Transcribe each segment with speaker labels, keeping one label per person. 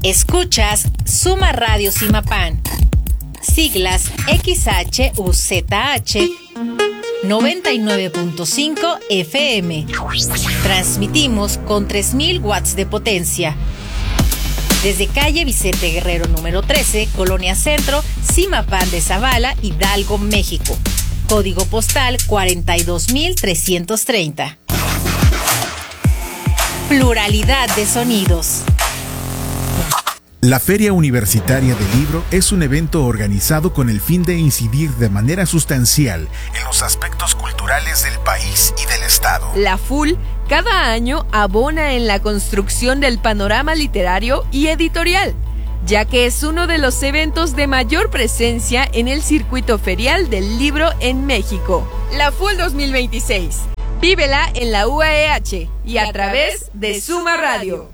Speaker 1: Escuchas Suma Radio Zimapán, siglas XHUZH 99.5 FM. Transmitimos con 3000 watts de potencia. Desde calle Vicente Guerrero número 13, Colonia Centro, Zimapán de Zavala, Hidalgo, México. Código postal 42330. Pluralidad de sonidos.
Speaker 2: La Feria Universitaria del Libro es un evento organizado con el fin de incidir de manera sustancial en los aspectos culturales del país y del Estado.
Speaker 3: La FUL cada año abona en la construcción del panorama literario y editorial, ya que es uno de los eventos de mayor presencia en el circuito ferial del libro en México. La FUL 2026. Vívela en la UAEH y a través de Suma Radio.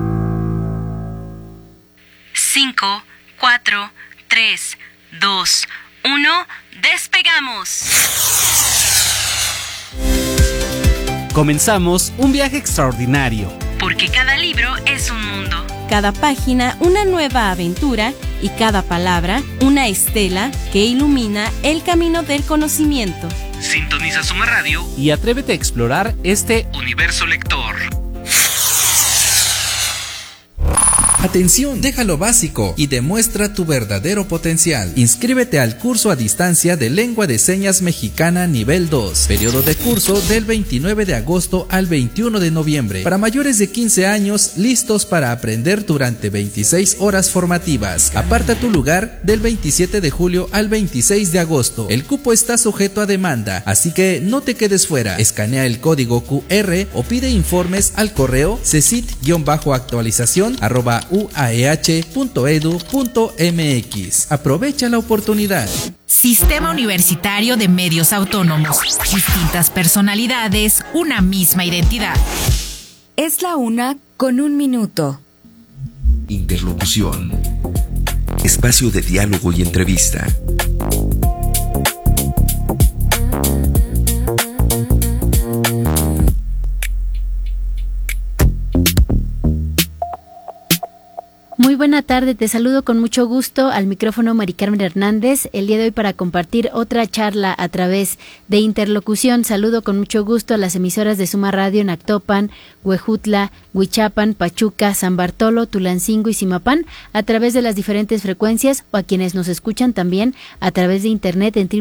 Speaker 1: 5, 4, 3, 2, 1, ¡despegamos!
Speaker 4: Comenzamos un viaje extraordinario.
Speaker 1: Porque cada libro es un mundo.
Speaker 5: Cada página una nueva aventura y cada palabra una estela que ilumina el camino del conocimiento.
Speaker 4: Sintoniza Suma Radio y atrévete a explorar este universo lector.
Speaker 6: Atención, deja lo básico y demuestra tu verdadero potencial. Inscríbete al curso a distancia de Lengua de Señas Mexicana Nivel 2. Periodo de curso del 29 de agosto al 21 de noviembre. Para mayores de 15 años, listos para aprender durante 26 horas formativas. Aparta tu lugar del 27 de julio al 26 de agosto. El cupo está sujeto a demanda, así que no te quedes fuera. Escanea el código QR o pide informes al correo cesit-actualización@uaeh.edu.mx. Aprovecha la oportunidad.
Speaker 1: Sistema Universitario de Medios Autónomos. Distintas personalidades, una misma identidad.
Speaker 7: Es la 1:01.
Speaker 8: Interlocución. Espacio de diálogo y entrevista.
Speaker 9: Muy buena tarde, te saludo con mucho gusto al micrófono Mari Carmen Hernández, el día de hoy para compartir otra charla a través de interlocución. Saludo con mucho gusto a las emisoras de Suma Radio en Actopan, Huejutla, Huichapan, Pachuca, San Bartolo, Tulancingo y Zimapán a través de las diferentes frecuencias o a quienes nos escuchan también a través de internet en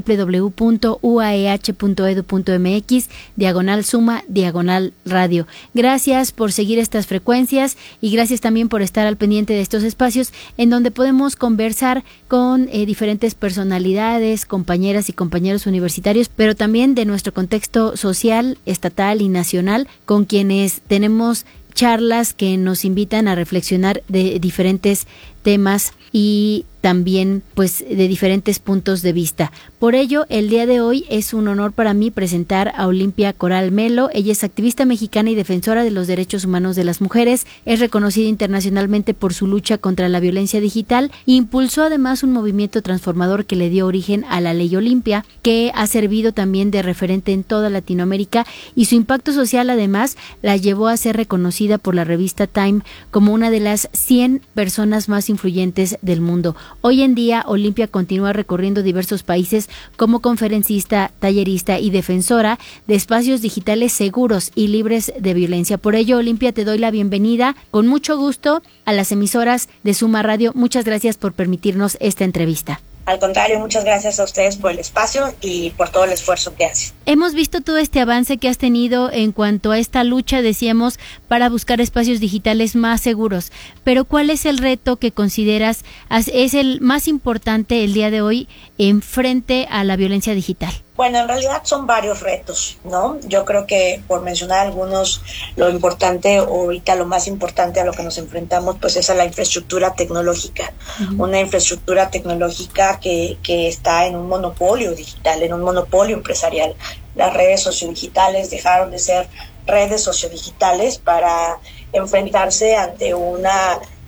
Speaker 9: www.uaeh.edu.mx/Suma/Radio. Gracias por seguir estas frecuencias y gracias también por estar al pendiente de estos espacios en donde podemos conversar con diferentes personalidades, compañeras y compañeros universitarios, pero también de nuestro contexto social, estatal y nacional, con quienes tenemos charlas que nos invitan a reflexionar de diferentes temas y también pues de diferentes puntos de vista. Por ello, el día de hoy es un honor para mí presentar a Olimpia Coral Melo. Ella es activista mexicana y defensora de los derechos humanos de las mujeres, es reconocida internacionalmente por su lucha contra la violencia digital e impulsó además un movimiento transformador que le dio origen a la Ley Olimpia, que ha servido también de referente en toda Latinoamérica y su impacto social además la llevó a ser reconocida por la revista Time como una de las 100 personas más influyentes del mundo. Hoy en día, Olimpia continúa recorriendo diversos países como conferencista, tallerista y defensora de espacios digitales seguros y libres de violencia. Por ello, Olimpia, te doy la bienvenida con mucho gusto a las emisoras de Suma Radio. Muchas gracias por permitirnos esta entrevista.
Speaker 10: Al contrario, muchas gracias a ustedes por el espacio y por todo el esfuerzo que hacen.
Speaker 9: Hemos visto todo este avance que has tenido en cuanto a esta lucha, decíamos, para buscar espacios digitales más seguros. Pero ¿cuál es el reto que consideras es el más importante el día de hoy en frente a la violencia digital?
Speaker 10: Bueno, en realidad son varios retos, ¿no? Yo creo que por mencionar algunos, lo importante o ahorita lo más importante a lo que nos enfrentamos pues es a la infraestructura tecnológica. Una infraestructura tecnológica que está en un monopolio digital, en un monopolio empresarial. Las redes sociodigitales dejaron de ser redes sociodigitales para enfrentarse ante una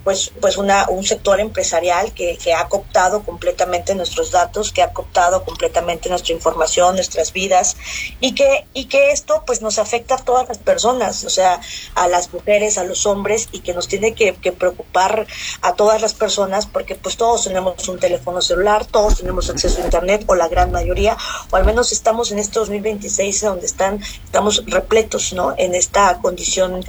Speaker 10: un sector empresarial que ha cooptado completamente nuestros datos, que ha cooptado completamente nuestra información, nuestras vidas, y que esto pues nos afecta a todas las personas, o sea, a las mujeres, a los hombres, y que nos tiene que preocupar a todas las personas, porque pues todos tenemos un teléfono celular, todos tenemos acceso a internet, o la gran mayoría, o al menos estamos en este 2026 donde estamos repletos, ¿no?, en esta condición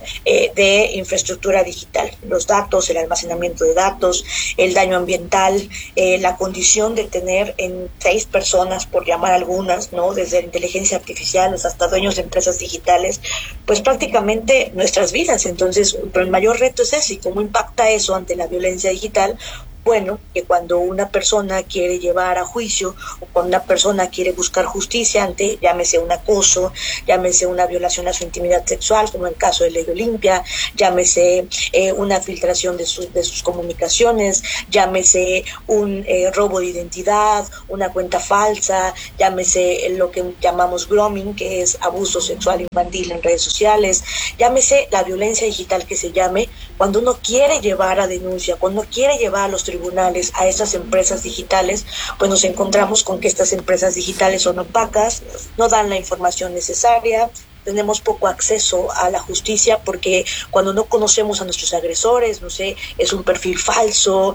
Speaker 10: de infraestructura digital, los datos, el almacenamiento de datos, el daño ambiental, la condición de tener en 6 personas, por llamar algunas, ¿no?, desde la inteligencia artificial hasta dueños de empresas digitales, pues prácticamente nuestras vidas. Entonces, el mayor reto es ese, y cómo impacta eso ante la violencia digital. Bueno, que cuando una persona quiere llevar a juicio, o cuando una persona quiere buscar justicia ante, llámese un acoso, llámese una violación a su intimidad sexual, como en el caso de Ley Olimpia, llámese una filtración de sus comunicaciones, llámese un robo de identidad, una cuenta falsa, llámese lo que llamamos grooming, que es abuso sexual infantil en redes sociales, llámese la violencia digital que se llame, cuando uno quiere llevar a denuncia, cuando uno quiere llevar a los tribunales a estas empresas digitales, pues nos encontramos con que estas empresas digitales son opacas, no dan la información necesaria, tenemos poco acceso a la justicia porque cuando no conocemos a nuestros agresores, no sé, es un perfil falso,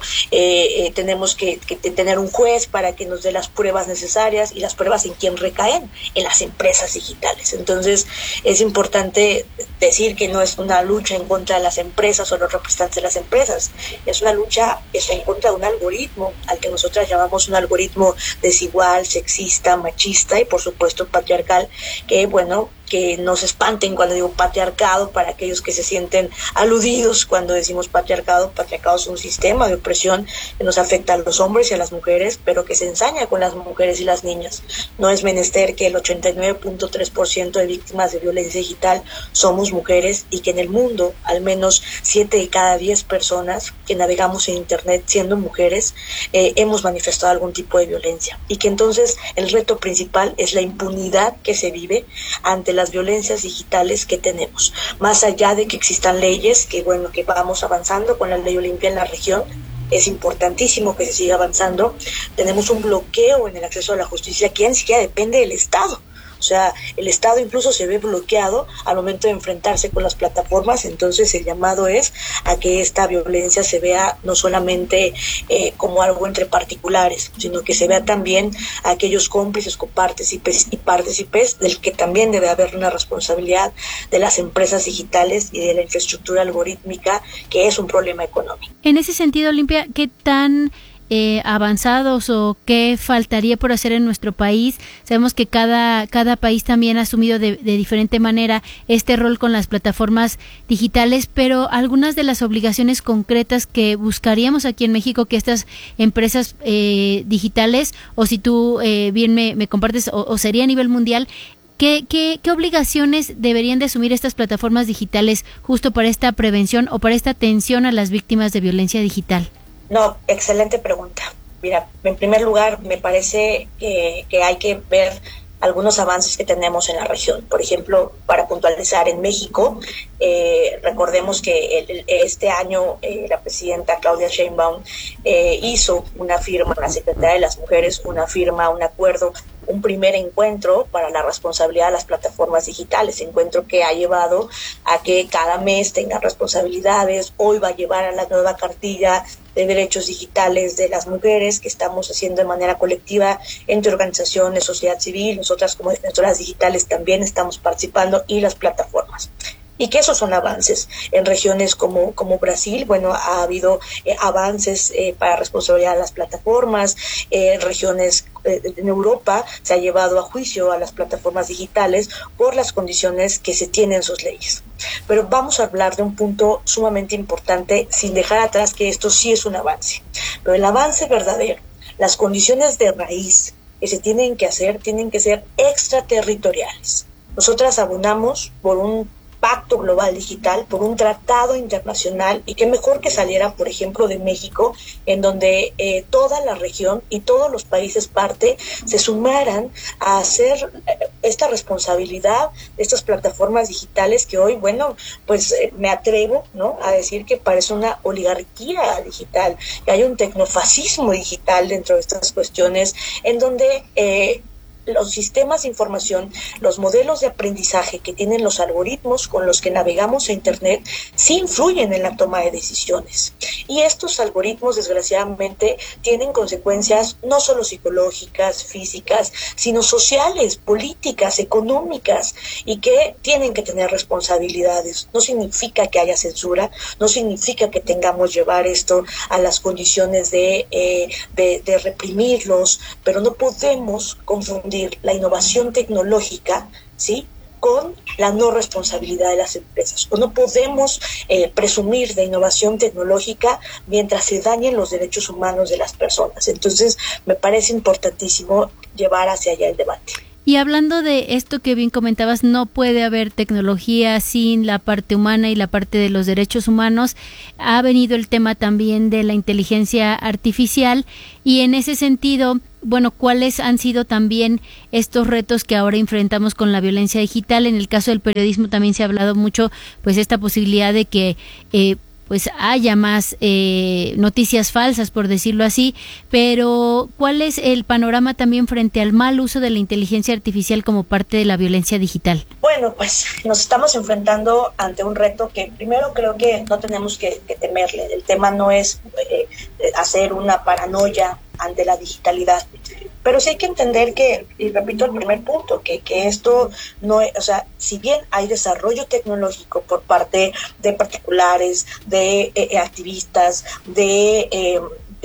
Speaker 10: tenemos que tener un juez para que nos dé las pruebas necesarias, y las pruebas en quién recaen, en las empresas digitales. Entonces es importante decir que no es una lucha en contra de las empresas o los representantes de las empresas, es una lucha que está en contra de un algoritmo al que nosotras llamamos un algoritmo desigual, sexista, machista y por supuesto patriarcal, que bueno, que no se espanten cuando digo patriarcado, para aquellos que se sienten aludidos cuando decimos patriarcado. Patriarcado es un sistema de opresión que nos afecta a los hombres y a las mujeres, pero que se ensaña con las mujeres y las niñas. No es menester que el 89.3% de víctimas de violencia digital somos mujeres, y que en el mundo al menos 7 de cada 10 personas que navegamos en internet siendo mujeres hemos manifestado algún tipo de violencia, y que entonces el reto principal es la impunidad que se vive ante las violencias digitales que tenemos, más allá de que existan leyes, que bueno, que vamos avanzando con la Ley Olimpia en la región. Es importantísimo que se siga avanzando. Tenemos un bloqueo en el acceso a la justicia que ni siquiera depende del Estado. O sea, el Estado incluso se ve bloqueado al momento de enfrentarse con las plataformas. Entonces el llamado es a que esta violencia se vea no solamente como algo entre particulares, sino que se vea también a aquellos cómplices, copartícipes y partícipes, del que también debe haber una responsabilidad de las empresas digitales y de la infraestructura algorítmica, que es un problema económico.
Speaker 9: En ese sentido, Olimpia, ¿qué tan avanzados o qué faltaría por hacer en nuestro país? Sabemos que cada país también ha asumido de diferente manera este rol con las plataformas digitales, pero algunas de las obligaciones concretas que buscaríamos aquí en México que estas empresas digitales, o si tú bien me compartes, o sería a nivel mundial, ¿qué obligaciones deberían de asumir estas plataformas digitales justo para esta prevención o para esta atención a las víctimas de violencia digital?
Speaker 10: No, excelente pregunta. Mira, en primer lugar, me parece que hay que ver algunos avances que tenemos en la región. Por ejemplo, para puntualizar, en México, recordemos que este año la presidenta Claudia Sheinbaum hizo una firma en la Secretaría de las Mujeres, un acuerdo, un primer encuentro para la responsabilidad de las plataformas digitales, encuentro que ha llevado a que cada mes tengan responsabilidades. Hoy va a llevar a la nueva cartilla de derechos digitales de las mujeres que estamos haciendo de manera colectiva entre organizaciones, sociedad civil, nosotras como defensoras digitales también estamos participando, y las plataformas. Y que esos son avances. En regiones como Brasil, bueno, ha habido avances para responsabilidad de las plataformas. En regiones en Europa se ha llevado a juicio a las plataformas digitales por las condiciones que se tienen en sus leyes. Pero vamos a hablar de un punto sumamente importante, sin dejar atrás que esto sí es un avance. Pero el avance verdadero, las condiciones de raíz que se tienen que hacer, tienen que ser extraterritoriales. Nosotras abonamos por un Pacto Global Digital, por un tratado internacional, y qué mejor que saliera, por ejemplo, de México, en donde toda la región y todos los países parte se sumaran a hacer esta responsabilidad de estas plataformas digitales que hoy, bueno, pues me atrevo, ¿no?, a decir que parece una oligarquía digital, que hay un tecnofascismo digital dentro de estas cuestiones, en donde los sistemas de información, los modelos de aprendizaje que tienen los algoritmos con los que navegamos a Internet, sí influyen en la toma de decisiones. Y estos algoritmos, desgraciadamente, tienen consecuencias no solo psicológicas, físicas, sino sociales, políticas, económicas, y que tienen que tener responsabilidades. No significa que haya censura, no significa que tengamos llevar esto a las condiciones de reprimirlos, pero no podemos confundir la innovación tecnológica, ¿sí?, con la no responsabilidad de las empresas. O no podemos presumir de innovación tecnológica mientras se dañen los derechos humanos de las personas. Entonces, me parece importantísimo llevar hacia allá el debate.
Speaker 9: Y hablando de esto que bien comentabas, no puede haber tecnología sin la parte humana y la parte de los derechos humanos. Ha venido el tema también de la inteligencia artificial, y en ese sentido, bueno, ¿cuáles han sido también estos retos que ahora enfrentamos con la violencia digital? En el caso del periodismo también se ha hablado mucho, pues, esta posibilidad de que pues haya más noticias falsas, por decirlo así, pero ¿cuál es el panorama también frente al mal uso de la inteligencia artificial como parte de la violencia digital?
Speaker 10: Bueno, pues nos estamos enfrentando ante un reto que primero creo que no tenemos que temerle. El tema no es hacer una paranoia ante la digitalidad, pero sí hay que entender que, y repito el primer punto, que esto no es, o sea, si bien hay desarrollo tecnológico por parte de particulares, de activistas, de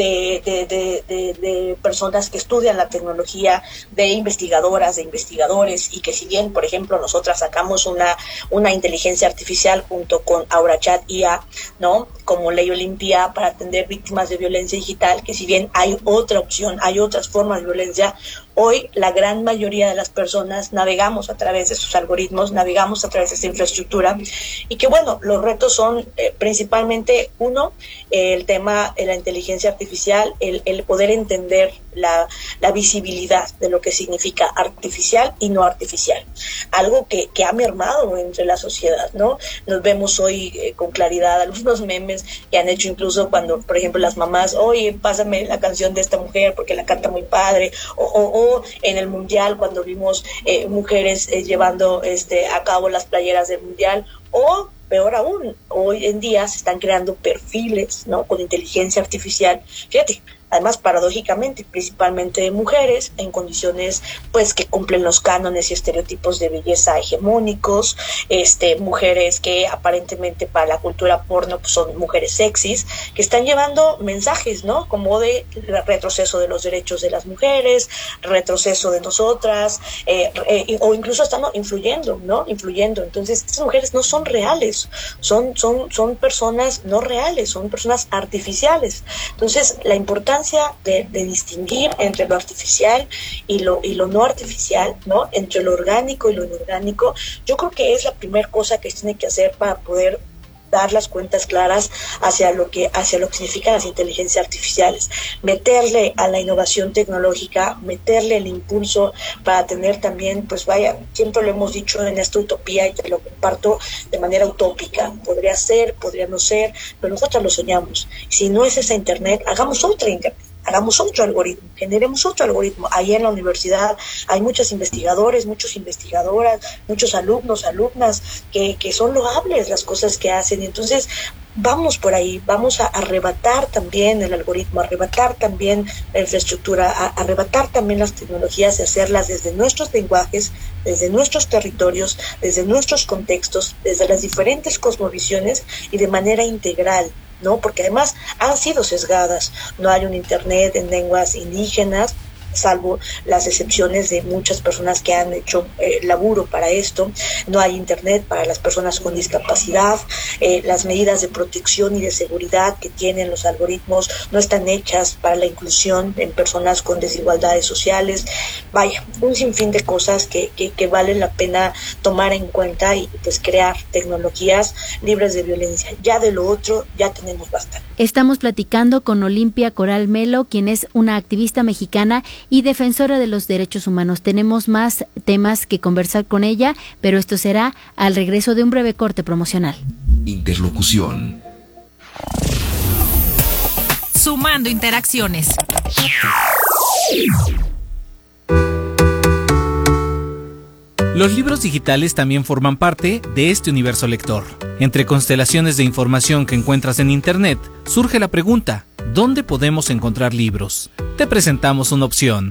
Speaker 10: personas que estudian la tecnología, de investigadoras, de investigadores, y que si bien, por ejemplo, nosotras sacamos una inteligencia artificial junto con AuraChat IA, ¿no?, como Ley Olimpia para atender víctimas de violencia digital, que si bien hay otra opción, hay otras formas de violencia, hoy la gran mayoría de las personas navegamos a través de sus algoritmos, navegamos a través de esta infraestructura, y que bueno, los retos son principalmente, uno, el tema de la inteligencia artificial, el poder entender la visibilidad de lo que significa artificial y no artificial, algo que ha mermado entre la sociedad, ¿no? Nos vemos hoy con claridad algunos memes que han hecho incluso cuando, por ejemplo, las mamás, oye, pásame la canción de esta mujer porque la canta muy padre, o en el mundial cuando vimos mujeres llevando a cabo las playeras del mundial, o peor aún, hoy en día se están creando perfiles, ¿no?, con inteligencia artificial. Fíjate, además paradójicamente, principalmente de mujeres, en condiciones pues que cumplen los cánones y estereotipos de belleza hegemónicos, mujeres que aparentemente para la cultura porno pues, son mujeres sexys, que están llevando mensajes, ¿no?, como de retroceso de los derechos de las mujeres, retroceso de nosotras, o incluso están influyendo, ¿no?, influyendo. Entonces, estas mujeres no son reales, son personas no reales, son personas artificiales. Entonces, la importancia de distinguir entre lo artificial y lo no artificial, ¿no?, entre lo orgánico y lo inorgánico, yo creo que es la primera cosa que se tiene que hacer para poder dar las cuentas claras hacia lo que significan las inteligencias artificiales, meterle a la innovación tecnológica, meterle el impulso para tener también, pues vaya, siempre lo hemos dicho en esta utopía y te lo comparto de manera utópica, podría ser, podría no ser, pero nosotros lo soñamos. Si no es esa Internet, hagamos otra Internet. Hagamos otro algoritmo, generemos otro algoritmo. Ahí en la universidad hay muchos investigadores, muchas investigadoras, muchos alumnos, alumnas, que son loables las cosas que hacen. Y entonces, vamos por ahí, vamos a arrebatar también el algoritmo, arrebatar también la infraestructura, arrebatar también las tecnologías y hacerlas desde nuestros lenguajes, desde nuestros territorios, desde nuestros contextos, desde las diferentes cosmovisiones y de manera integral, ¿no? Porque además han sido sesgadas. No hay un Internet en lenguas indígenas, salvo las excepciones de muchas personas que han hecho laburo para esto. No hay internet para las personas con discapacidad, las medidas de protección y de seguridad que tienen los algoritmos no están hechas para la inclusión en personas con desigualdades sociales. Vaya, un sinfín de cosas que valen la pena tomar en cuenta y pues crear tecnologías libres de violencia. Ya de lo otro ya tenemos bastante.
Speaker 9: Estamos platicando con Olimpia Coral Melo, quien es una activista mexicana y defensora de los derechos humanos. Tenemos más temas que conversar con ella, pero esto será al regreso de un breve corte promocional.
Speaker 8: Interlocución.
Speaker 1: Sumando interacciones.
Speaker 4: Los libros digitales también forman parte de este universo lector. Entre constelaciones de información que encuentras en Internet, surge la pregunta, ¿dónde podemos encontrar libros? Te presentamos una opción.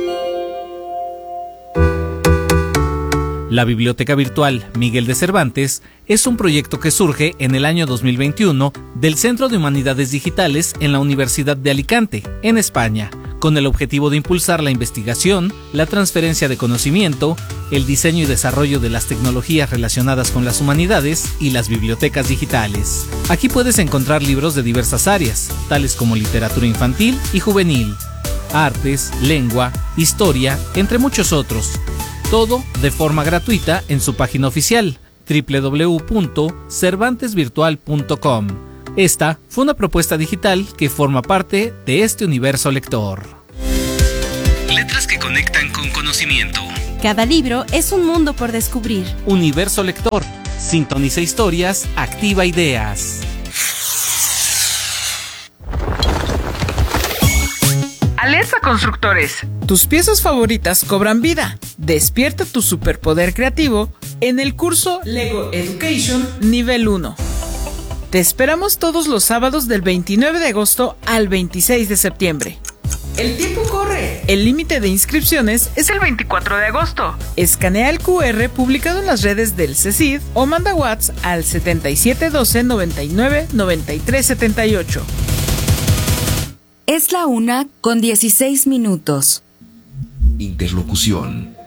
Speaker 4: La Biblioteca Virtual Miguel de Cervantes es un proyecto que surge en el año 2021 del Centro de Humanidades Digitales en la Universidad de Alicante, en España, con el objetivo de impulsar la investigación, la transferencia de conocimiento, el diseño y desarrollo de las tecnologías relacionadas con las humanidades y las bibliotecas digitales. Aquí puedes encontrar libros de diversas áreas, tales como literatura infantil y juvenil, artes, lengua, historia, entre muchos otros. Todo de forma gratuita en su página oficial, www.cervantesvirtual.com. Esta fue una propuesta digital que forma parte de este universo lector. Letras que conectan con conocimiento.
Speaker 5: Cada libro es un mundo por descubrir.
Speaker 4: Universo lector. Sintoniza historias, activa ideas.
Speaker 11: Alerta constructores, tus piezas favoritas cobran vida. Despierta tu superpoder creativo en el curso Lego Education Nivel 1. Te esperamos todos los sábados del 29 de agosto al 26 de septiembre. El tiempo corre. El límite de inscripciones es el 24 de agosto. Escanea el QR publicado en las redes del CECID o manda WhatsApp al 7712 99 93 78.
Speaker 7: Es la 1:16.
Speaker 8: Interlocución.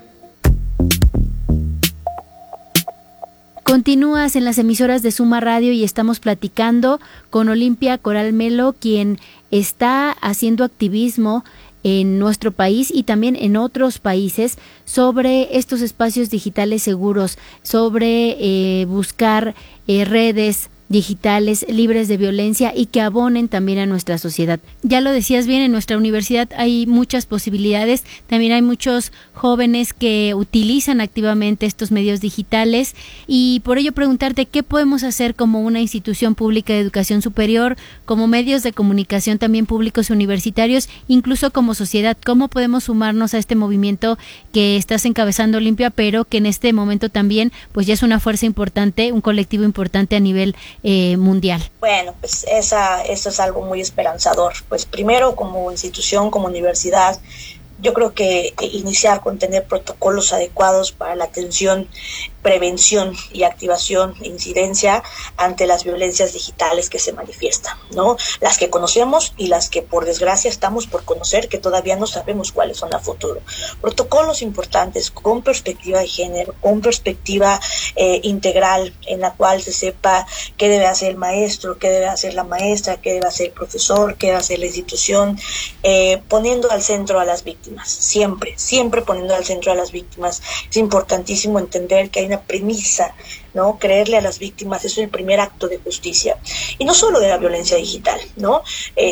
Speaker 9: Continúas en las emisoras de Suma Radio y estamos platicando con Olimpia Coral Melo, quien está haciendo activismo en nuestro país y también en otros países sobre estos espacios digitales seguros, sobre buscar redes digitales libres de violencia y que abonen también a nuestra sociedad. Ya lo decías bien, en nuestra universidad hay muchas posibilidades, también hay muchos jóvenes que utilizan activamente estos medios digitales y por ello preguntarte qué podemos hacer como una institución pública de educación superior, como medios de comunicación también públicos universitarios, incluso como sociedad, cómo podemos sumarnos a este movimiento que estás encabezando, Olimpia, pero que en este momento también pues ya es una fuerza importante, un colectivo importante a nivel mundial.
Speaker 10: Bueno, pues eso es algo muy esperanzador. Pues primero, como institución, como universidad, yo creo que iniciar con tener protocolos adecuados para la atención, prevención y activación e incidencia ante las violencias digitales que se manifiestan, ¿no? Las que conocemos y las que por desgracia estamos por conocer, que todavía no sabemos cuáles son a futuro. Protocolos importantes con perspectiva de género, con perspectiva integral, en la cual se sepa qué debe hacer el maestro, qué debe hacer la maestra, qué debe hacer el profesor, qué debe hacer la institución, poniendo al centro a las víctimas, siempre poniendo al centro a las víctimas. Es importantísimo entender que hay una premisa, ¿no? Creerle a las víctimas es el primer acto de justicia. Y no solo de la violencia digital, ¿no?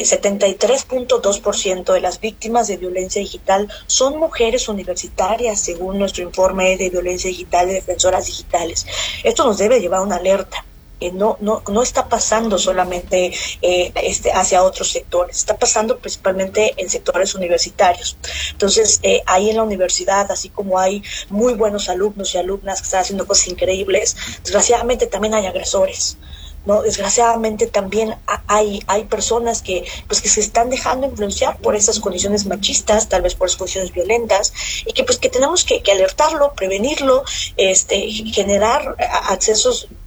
Speaker 10: 73.2% de las víctimas de violencia digital son mujeres universitarias, según nuestro informe de violencia digital de defensoras digitales. Esto nos debe llevar a una alerta. No está pasando solamente hacia otros sectores, está pasando principalmente en sectores universitarios. Entonces, ahí en la universidad, así como hay muy buenos alumnos y alumnas que están haciendo cosas increíbles, desgraciadamente también hay agresores, ¿no? Desgraciadamente también hay personas que se están dejando influenciar por esas condiciones machistas, tal vez por esas condiciones violentas, y que tenemos que alertarlo, prevenirlo, generar accesos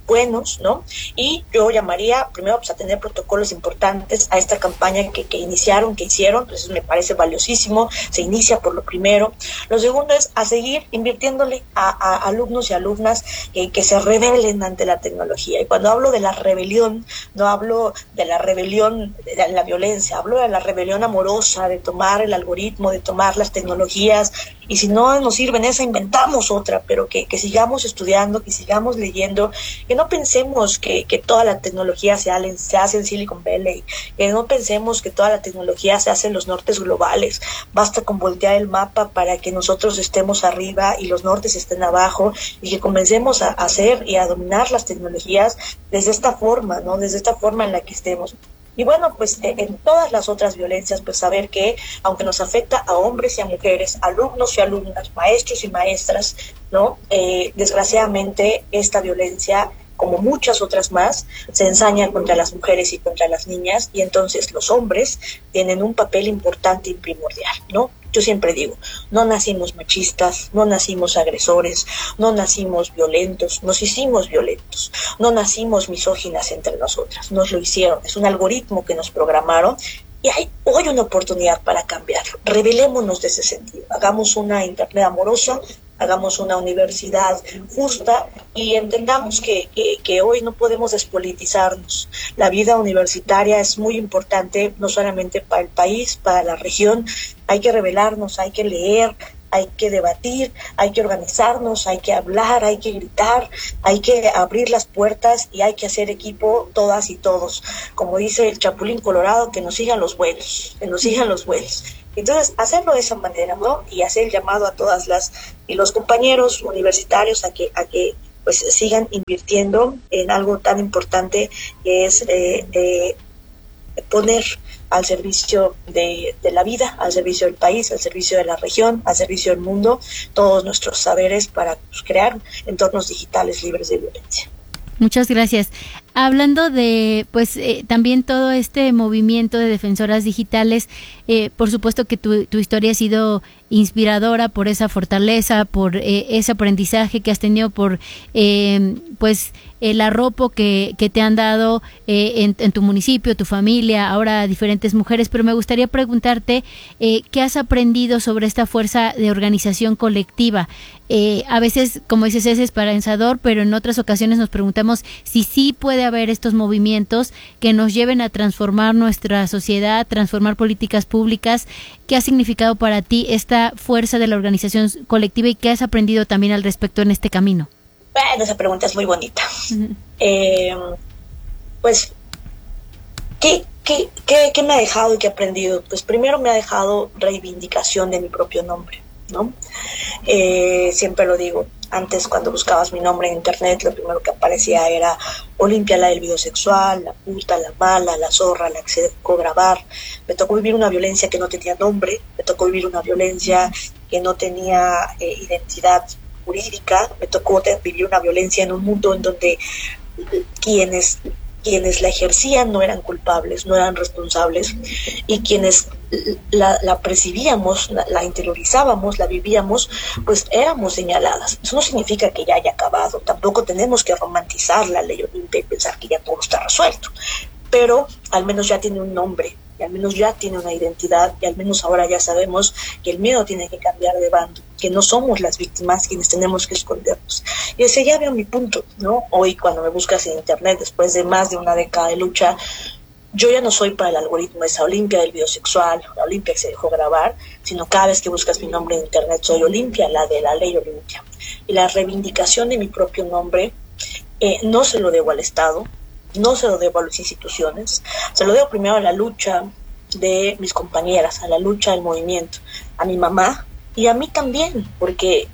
Speaker 10: buenos, ¿no? Y yo llamaría primero pues a tener protocolos importantes a esta campaña que iniciaron, que hicieron, pues eso me parece valiosísimo, se inicia por lo primero. Lo segundo es a seguir invirtiéndole a alumnos y alumnas que se rebelen ante la tecnología. Y cuando hablo de la rebelión, no hablo de la rebelión de la violencia, hablo de la rebelión amorosa, de tomar el algoritmo, de tomar las tecnologías, y si no nos sirven esa, inventamos otra, pero que sigamos estudiando, que sigamos leyendo, que no pensemos que toda la tecnología se hace en Silicon Valley, que no pensemos que toda la tecnología se hace en los nortes globales. Basta con voltear el mapa para que nosotros estemos arriba y los nortes estén abajo, y que comencemos a hacer y a dominar las tecnologías desde esta forma, ¿no? Desde esta forma en la que estemos. Y bueno, pues en todas las otras violencias, pues saber que aunque nos afecta a hombres y a mujeres, alumnos y alumnas, maestros y maestras, ¿no? Desgraciadamente esta violencia, como muchas otras más, se ensaña contra las mujeres y contra las niñas, y entonces los hombres tienen un papel importante y primordial, ¿no? Yo siempre digo, no nacimos machistas, no nacimos agresores, no nacimos violentos, nos hicimos violentos, no nacimos misóginas entre nosotras, nos lo hicieron, es un algoritmo que nos programaron, y hay hoy una oportunidad para cambiarlo. Rebelémonos de ese sentido, hagamos una internet amorosa, hagamos una universidad justa, y entendamos que hoy no podemos despolitizarnos. La vida universitaria es muy importante, no solamente para el país, para la región. Hay que rebelarnos, hay que leer, hay que debatir, hay que organizarnos, hay que hablar, hay que gritar, hay que abrir las puertas y hay que hacer equipo todas y todos. Como dice el Chapulín Colorado, que nos sigan los vuelos, que nos sigan los vuelos. Entonces, hacerlo de esa manera, ¿no? Y hacer el llamado a todas y los compañeros universitarios a que pues sigan invirtiendo en algo tan importante que es poner al servicio de la vida, al servicio del país, al servicio de la región, al servicio del mundo, todos nuestros saberes para crear entornos digitales libres de violencia.
Speaker 9: Muchas gracias. Hablando de, pues, también todo este movimiento de defensoras digitales, por supuesto que tu historia ha sido inspiradora por esa fortaleza, por ese aprendizaje que has tenido, por, pues, el arropo que te han dado en tu municipio, tu familia, ahora diferentes mujeres, pero me gustaría preguntarte ¿qué has aprendido sobre esta fuerza de organización colectiva? A veces, como dices, es esperanzador, pero en otras ocasiones nos preguntamos si sí puede haber estos movimientos que nos lleven a transformar nuestra sociedad, transformar políticas públicas. ¿Qué ha significado para ti esta fuerza de la organización colectiva y qué has aprendido también al respecto en este camino?
Speaker 10: Bueno, esa pregunta es muy bonita. Pues, ¿qué me ha dejado y qué he aprendido? Pues primero me ha dejado reivindicación de mi propio nombre, ¿no? Siempre lo digo, antes cuando buscabas mi nombre en internet, lo primero que aparecía era Olimpia, la del video sexual, la puta, la mala, la zorra, la que se dejó grabar. Me tocó vivir una violencia que no tenía nombre, me tocó vivir una violencia que no tenía identidad jurídica, me tocó vivir una violencia en un mundo en donde quienes la ejercían no eran culpables, no eran responsables, y quienes la percibíamos, la interiorizábamos, la vivíamos, pues éramos señaladas. Eso no significa que ya haya acabado, tampoco tenemos que romantizar la ley Olimpia y pensar que ya todo está resuelto, pero al menos ya tiene un nombre, y al menos ya tiene una identidad, y al menos ahora ya sabemos que el miedo tiene que cambiar de bando, que no somos las víctimas quienes tenemos que escondernos. Y ese ya veo mi punto, ¿no? Hoy cuando me buscas en internet, después de más de una década de lucha, yo ya no soy para el algoritmo de esa Olimpia del video sexual, la Olimpia que se dejó grabar, sino cada vez que buscas mi nombre en internet soy Olimpia, la de la ley Olimpia. Y la reivindicación de mi propio nombre no se lo debo al Estado, no se lo debo a las instituciones, se lo debo primero a la lucha de mis compañeras, a la lucha del movimiento, a mi mamá y a mí también, porque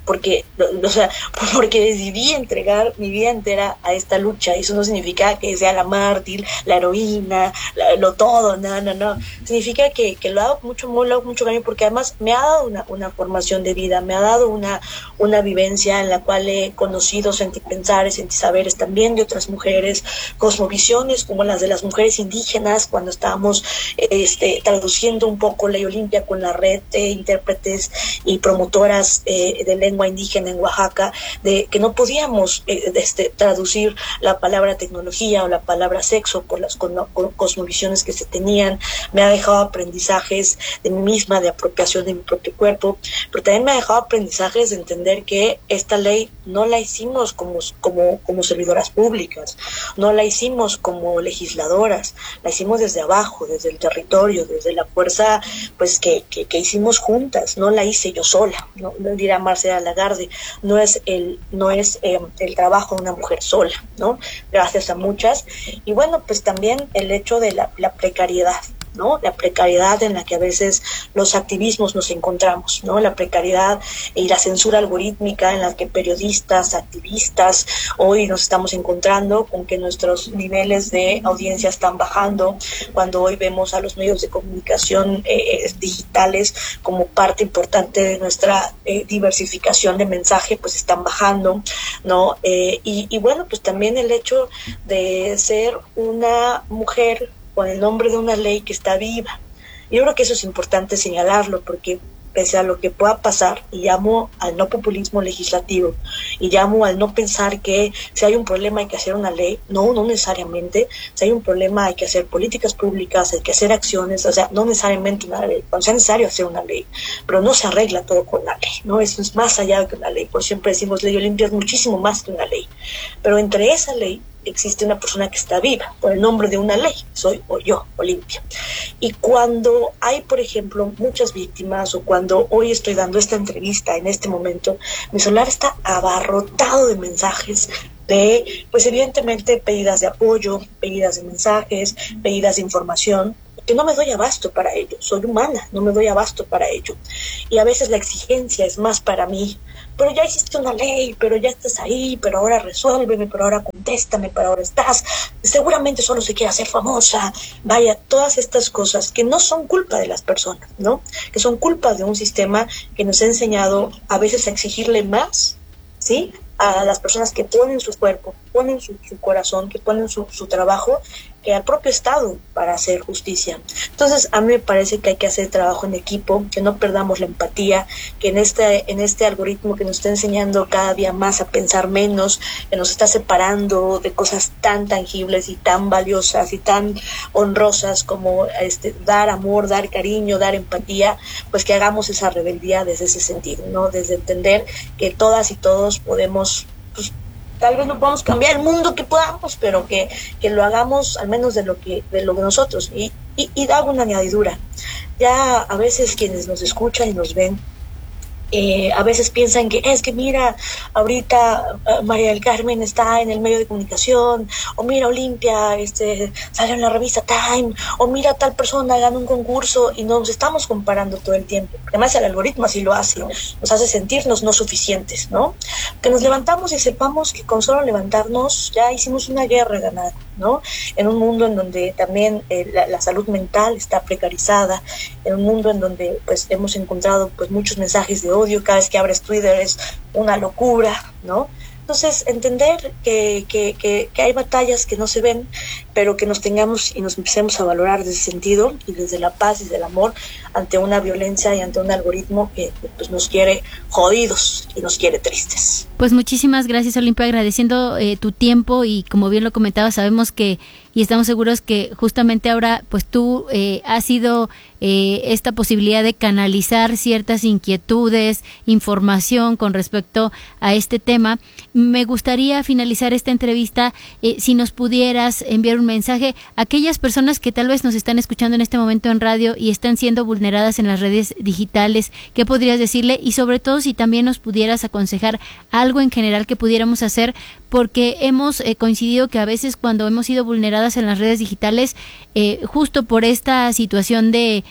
Speaker 10: decidí entregar mi vida entera a esta lucha. Eso no significa que sea la mártir, la heroína, lo todo, no. Significa que lo hago con mucho cariño, porque además me ha dado una formación de vida, me ha dado una vivencia en la cual he conocido sentipensares, sentisaberes también de otras mujeres, cosmovisiones como las de las mujeres indígenas, cuando estábamos traduciendo un poco Ley Olimpia con la red de intérpretes y promotoras de lengua indígena en Oaxaca, de que no podíamos traducir la palabra tecnología o la palabra sexo por las cosmovisiones que se tenían. Me ha dejado aprendizajes de mí misma, de apropiación de mi propio cuerpo, pero también me ha dejado aprendizajes de entender que esta ley no la hicimos como servidoras públicas, no la hicimos como legisladoras, la hicimos desde abajo, desde el territorio, desde la fuerza pues que hicimos juntas. No la hice yo sola, no dirá Marcela Lagarde, no es el trabajo de una mujer sola, ¿no? Gracias a muchas. Y bueno, pues también el hecho de la precariedad, ¿no? La precariedad en la que a veces los activismos nos encontramos, ¿no? La precariedad y la censura algorítmica en la que periodistas, activistas, hoy nos estamos encontrando con que nuestros niveles de audiencia están bajando, cuando hoy vemos a los medios de comunicación digitales como parte importante de nuestra diversificación de mensaje, pues están bajando, ¿no? Y bueno, pues también el hecho de ser una mujer con el nombre de una ley que está viva. Yo creo que eso es importante señalarlo, porque pese a lo que pueda pasar, y llamo al no populismo legislativo, y llamo al no pensar que si hay un problema hay que hacer una ley, no necesariamente. Si hay un problema hay que hacer políticas públicas, hay que hacer acciones, o sea, no necesariamente una ley, cuando sea necesario hacer una ley, pero no se arregla todo con la ley, ¿no? Eso es más allá de que una ley. Por siempre decimos ley Olimpia es muchísimo más que una ley, pero entre esa ley existe una persona que está viva, por el nombre de una ley, soy yo, Olimpia. Y cuando hay, por ejemplo, muchas víctimas, o cuando hoy estoy dando esta entrevista, en este momento, mi celular está abarrotado de mensajes de, pues evidentemente, pedidas de apoyo, pedidas de mensajes, pedidas de información, que no me doy abasto para ello. Soy humana, no me doy abasto para ello. Y a veces la exigencia es más para mí. Pero ya hiciste una ley, pero ya estás ahí, pero ahora resuélveme, pero ahora contéstame, pero ahora estás. Seguramente solo se quiere hacer famosa. Vaya, todas estas cosas que no son culpa de las personas, ¿no? Que son culpa de un sistema que nos ha enseñado a veces a exigirle más, ¿sí?, a las personas que ponen su cuerpo, ponen su corazón, que ponen su trabajo, que al propio Estado para hacer justicia. Entonces, a mí me parece que hay que hacer trabajo en equipo, que no perdamos la empatía, que en este algoritmo que nos está enseñando cada día más a pensar menos, que nos está separando de cosas tan tangibles y tan valiosas y tan honrosas como dar amor, dar cariño, dar empatía, pues que hagamos esa rebeldía desde ese sentido, ¿no? Desde entender que todas y todos podemos, pues, tal vez no podamos cambiar el mundo que podamos, pero que lo hagamos al menos de lo que nosotros. Y hago una añadidura. Ya a veces quienes nos escuchan y nos ven, a veces piensan que es que mira, ahorita María del Carmen está en el medio de comunicación, o mira Olimpia sale en la revista Time, o mira tal persona gana un concurso, y nos estamos comparando todo el tiempo. Además el algoritmo así lo hace, nos hace sentirnos no suficientes, ¿no? Que nos levantamos y sepamos que con solo levantarnos ya hicimos una guerra ganada, ¿no? En un mundo en donde también la salud mental está precarizada, en un mundo en donde pues hemos encontrado pues muchos mensajes de odio, cada vez que abres Twitter es una locura, ¿no? Entonces, entender que hay batallas que no se ven, pero que nos tengamos y nos empecemos a valorar desde ese sentido y desde la paz y desde el amor ante una violencia y ante un algoritmo que pues nos quiere jodidos y nos quiere tristes.
Speaker 9: Pues muchísimas gracias, Olimpia, agradeciendo tu tiempo, y como bien lo comentaba, sabemos que y estamos seguros que justamente ahora pues tú has sido esta posibilidad de canalizar ciertas inquietudes, información con respecto a este tema. Me gustaría finalizar esta entrevista si nos pudieras enviar un mensaje a aquellas personas que tal vez nos están escuchando en este momento en radio y están siendo vulneradas en las redes digitales. ¿Qué podrías decirle? Y sobre todo si también nos pudieras aconsejar algo en general que pudiéramos hacer, porque hemos coincidido que a veces cuando hemos sido vulneradas en las redes digitales, justo por esta situación de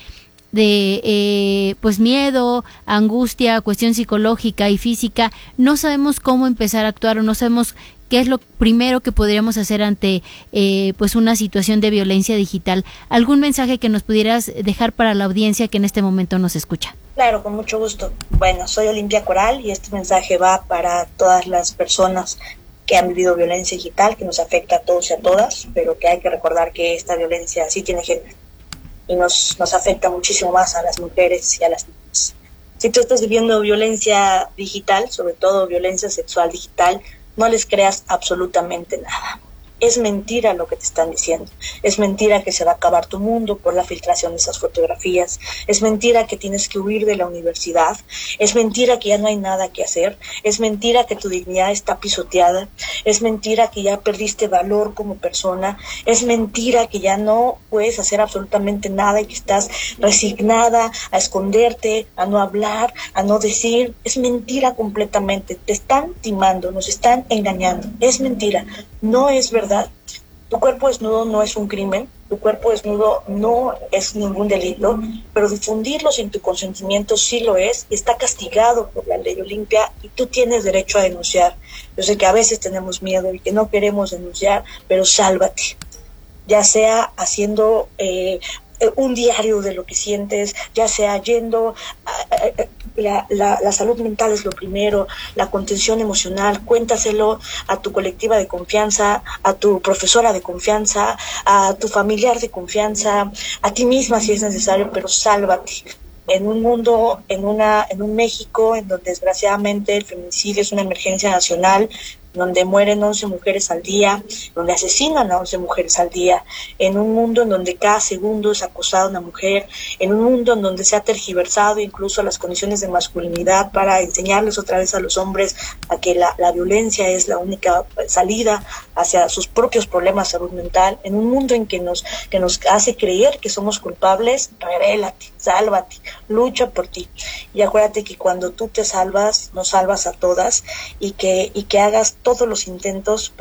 Speaker 9: pues miedo, angustia, cuestión psicológica y física, no sabemos cómo empezar a actuar, o no sabemos qué es lo primero que podríamos hacer ante pues una situación de violencia digital. ¿Algún mensaje que nos pudieras dejar para la audiencia que en este momento nos escucha?
Speaker 10: Claro, con mucho gusto. Bueno, soy Olimpia Coral y este mensaje va para todas las personas que han vivido violencia digital, que nos afecta a todos y a todas, pero que hay que recordar que esta violencia sí tiene género y nos afecta muchísimo más a las mujeres y a las niñas. Si tú estás viviendo violencia digital, sobre todo violencia sexual digital, no les creas absolutamente nada. Es mentira lo que te están diciendo. Es mentira que se va a acabar tu mundo por la filtración de esas fotografías. Es mentira que tienes que huir de la universidad. Es mentira que ya no hay nada que hacer. Es mentira que tu dignidad está pisoteada. Es mentira que ya perdiste valor como persona. Es mentira que ya no puedes hacer absolutamente nada y que estás resignada a esconderte, a no hablar, a no decir. Es mentira completamente. Te están timando, nos están engañando. Es mentira. No es verdad. Tu cuerpo desnudo no es un crimen, tu cuerpo desnudo no es ningún delito, pero difundirlo sin tu consentimiento sí lo es, está castigado por la ley Olimpia y tú tienes derecho a denunciar. Yo sé que a veces tenemos miedo y que no queremos denunciar, pero sálvate, ya sea haciendo un diario de lo que sientes, ya sea yendo la salud mental es lo primero, la contención emocional, cuéntaselo a tu colectiva de confianza, a tu profesora de confianza, a tu familiar de confianza, a ti misma si es necesario, pero sálvate. En un mundo, en un México en donde desgraciadamente el feminicidio es una emergencia nacional, donde mueren 11 mujeres al día, donde asesinan a 11 mujeres al día, en un mundo en donde cada segundo es acosada una mujer, en un mundo en donde se ha tergiversado incluso las condiciones de masculinidad para enseñarles otra vez a los hombres a que la violencia es la única salida hacia sus propios problemas de salud mental, en un mundo en que nos hace creer que somos culpables, revélate, sálvate, lucha por ti. Y acuérdate que cuando tú te salvas, nos salvas a todas y que hagas todos los intentos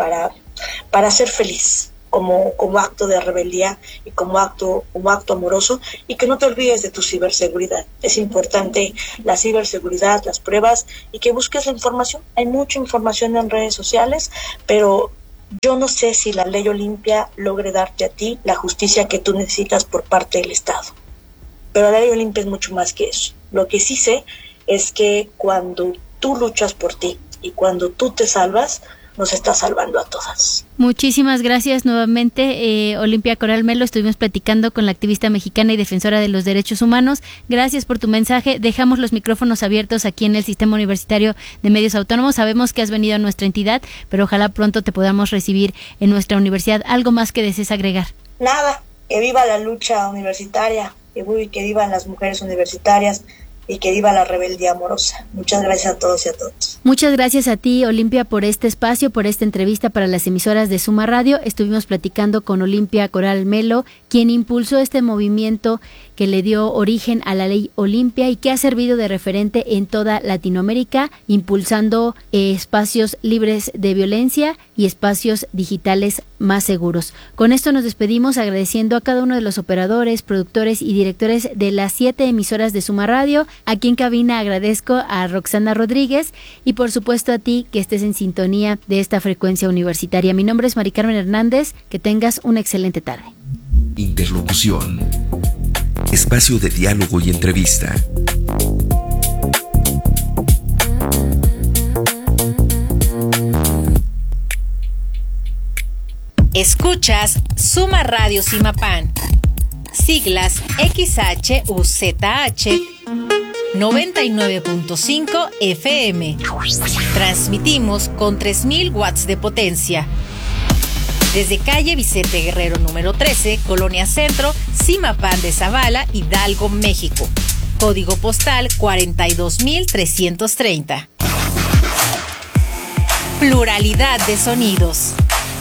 Speaker 10: para ser feliz como acto de rebeldía y como acto amoroso, y que no te olvides de tu ciberseguridad. Es importante la ciberseguridad, las pruebas, y que busques la información. Hay mucha información en redes sociales, pero yo no sé si la ley Olimpia logre darte a ti la justicia que tú necesitas por parte del Estado. Pero la ley Olimpia es mucho más que eso. Lo que sí sé es que cuando tú luchas por ti y cuando tú te salvas, nos estás salvando a todas.
Speaker 9: Muchísimas gracias nuevamente, Olimpia Coral Melo. Estuvimos platicando con la activista mexicana y defensora de los derechos humanos. Gracias por tu mensaje. Dejamos los micrófonos abiertos aquí en el Sistema Universitario de Medios Autónomos. Sabemos que has venido a nuestra entidad, pero ojalá pronto te podamos recibir en nuestra universidad. ¿Algo más que desees agregar?
Speaker 10: Nada, que viva la lucha universitaria, que vivan las mujeres universitarias y que viva la rebeldía amorosa. Muchas gracias a todos y a todas.
Speaker 9: Muchas gracias a ti, Olimpia, por este espacio, por esta entrevista para las emisoras de Suma Radio. Estuvimos platicando con Olimpia Coral Melo, quien impulsó este movimiento que le dio origen a la ley Olimpia y que ha servido de referente en toda Latinoamérica, impulsando espacios libres de violencia y espacios digitales más seguros. Con esto nos despedimos agradeciendo a cada uno de los operadores, productores y directores de las 7 emisoras de Suma Radio. Aquí en cabina agradezco a Roxana Rodríguez y por supuesto a ti que estés en sintonía de esta frecuencia universitaria. Mi nombre es Mari Carmen Hernández. Que tengas una excelente tarde.
Speaker 8: Interlocución. Espacio de diálogo y entrevista.
Speaker 1: Escuchas Suma Radio Simapán. Siglas XHUZH 99.5 FM. Transmitimos con 3000 watts de potencia. Desde calle Vicente Guerrero número 13, Colonia Centro, Simapán de Zavala, Hidalgo, México. Código postal 42330. Pluralidad de sonidos.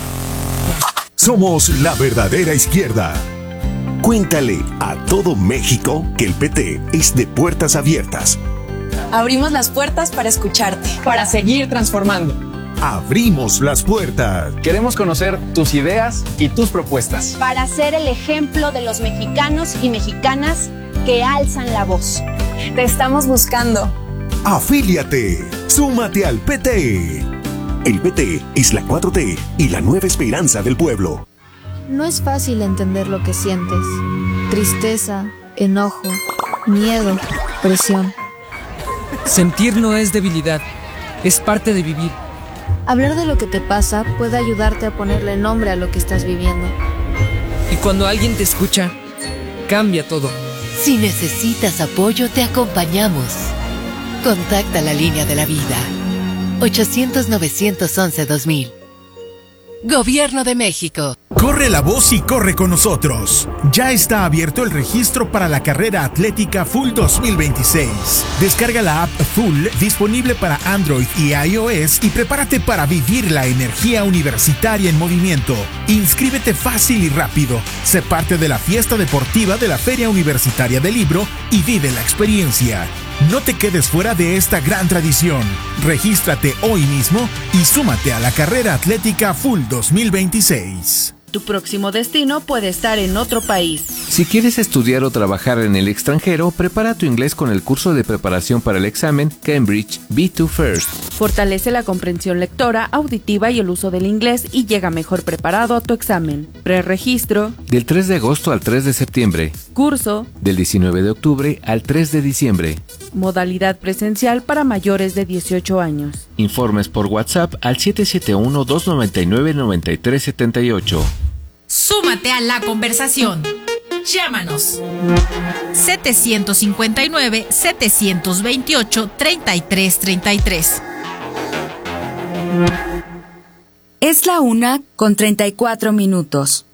Speaker 12: Somos la verdadera izquierda. Cuéntale a todo México que el PT es de puertas abiertas.
Speaker 13: Abrimos las puertas para escucharte.
Speaker 14: Para seguir transformando.
Speaker 12: Abrimos las puertas.
Speaker 14: Queremos conocer tus ideas y tus propuestas.
Speaker 15: Para ser el ejemplo de los mexicanos y mexicanas que alzan la voz.
Speaker 13: Te estamos buscando.
Speaker 12: Afíliate. Súmate al PT. El PT es la 4T y la nueva esperanza del pueblo.
Speaker 16: No es fácil entender lo que sientes. Tristeza, enojo, miedo, presión.
Speaker 17: Sentir no es debilidad, es parte de vivir.
Speaker 16: Hablar de lo que te pasa puede ayudarte a ponerle nombre a lo que estás viviendo.
Speaker 17: Y cuando alguien te escucha, cambia todo.
Speaker 18: Si necesitas apoyo, te acompañamos. Contacta la línea de la vida. 800-911-2000. Gobierno de México.
Speaker 2: Corre la voz y corre con nosotros. Ya está abierto el registro para la carrera atlética Full 2026. Descarga la app Full disponible para Android y iOS y prepárate para vivir la energía universitaria en movimiento. Inscríbete fácil y rápido. Sé parte de la fiesta deportiva de la Feria Universitaria del Libro y vive la experiencia. No te quedes fuera de esta gran tradición. Regístrate hoy mismo y súmate a la carrera atlética Full 2026.
Speaker 3: Tu próximo destino puede estar en otro país.
Speaker 19: Si quieres estudiar o trabajar en el extranjero, prepara tu inglés con el curso de preparación para el examen Cambridge B2 First.
Speaker 3: Fortalece la comprensión lectora, auditiva y el uso del inglés y llega mejor preparado a tu examen. Preregistro.
Speaker 19: Del 3 de agosto al 3 de septiembre.
Speaker 3: Curso.
Speaker 19: Del 19 de octubre al 3 de diciembre.
Speaker 3: Modalidad presencial para mayores de 18 años.
Speaker 19: Informes por WhatsApp al 771-299-9378.
Speaker 1: Súmate a la conversación. Llámanos. 759-728-3333.
Speaker 7: Es la 1:34.